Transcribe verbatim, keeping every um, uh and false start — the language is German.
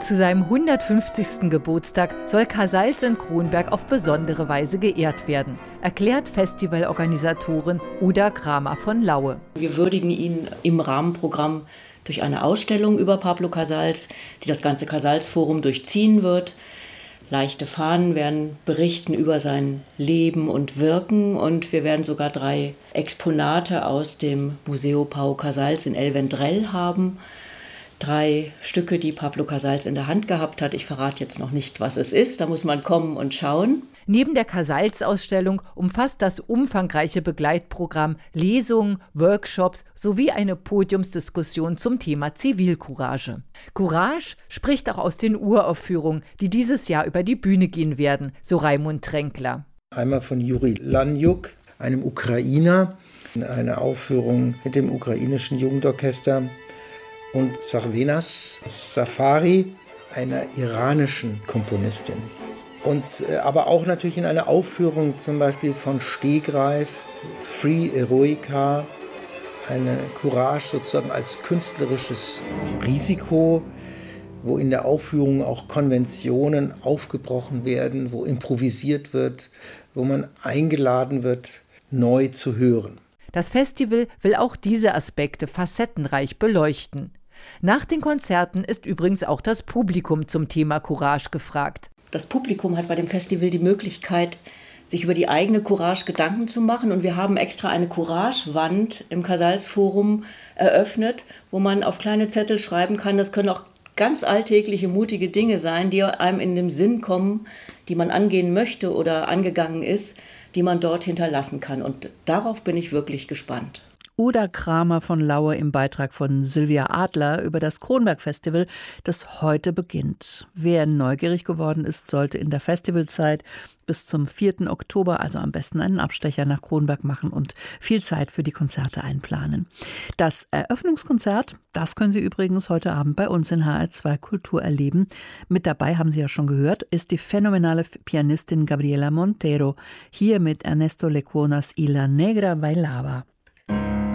Zu seinem hundertfünfzigsten Geburtstag soll Casals in Kronberg auf besondere Weise geehrt werden, erklärt Festivalorganisatorin Uda Kramer von Laue. Wir würdigen ihn im Rahmenprogramm durch eine Ausstellung über Pablo Casals, die das ganze Casals-Forum durchziehen wird. Leichte Fahnen werden berichten über sein Leben und Wirken und wir werden sogar drei Exponate aus dem Museo Pau Casals in El Vendrell haben. Drei Stücke, die Pablo Casals in der Hand gehabt hat. Ich verrate jetzt noch nicht, was es ist. Da muss man kommen und schauen. Neben der Casals-Ausstellung umfasst das umfangreiche Begleitprogramm Lesungen, Workshops sowie eine Podiumsdiskussion zum Thema Zivilcourage. Courage spricht auch aus den Uraufführungen, die dieses Jahr über die Bühne gehen werden, so Raimund Tränkler. Einmal von Juri Laniuk, einem Ukrainer, eine Aufführung mit dem ukrainischen Jugendorchester. Und Sarvenas Safari, einer iranischen Komponistin. Und äh, aber auch natürlich in einer Aufführung zum Beispiel von Stegreif, Free Eroica, eine Courage sozusagen als künstlerisches Risiko, wo in der Aufführung auch Konventionen aufgebrochen werden, wo improvisiert wird, wo man eingeladen wird, neu zu hören. Das Festival will auch diese Aspekte facettenreich beleuchten. Nach den Konzerten ist übrigens auch das Publikum zum Thema Courage gefragt. Das Publikum hat bei dem Festival die Möglichkeit, sich über die eigene Courage Gedanken zu machen. Und wir haben extra eine Courage-Wand im Casals-Forum eröffnet, wo man auf kleine Zettel schreiben kann. Das können auch ganz alltägliche, mutige Dinge sein, die einem in den Sinn kommen, die man angehen möchte oder angegangen ist, die man dort hinterlassen kann. Und darauf bin ich wirklich gespannt. Uda Kramer von Laue im Beitrag von Sylvia Adler über das Kronberg-Festival, das heute beginnt. Wer neugierig geworden ist, sollte in der Festivalzeit bis zum vierten Oktober, also am besten einen Abstecher nach Kronberg machen und viel Zeit für die Konzerte einplanen. Das Eröffnungskonzert, das können Sie übrigens heute Abend bei uns in H R zwei Kultur erleben. Mit dabei, haben Sie ja schon gehört, ist die phänomenale Pianistin Gabriela Montero, hier mit Ernesto Lecuonas Y la Negra Bailaba.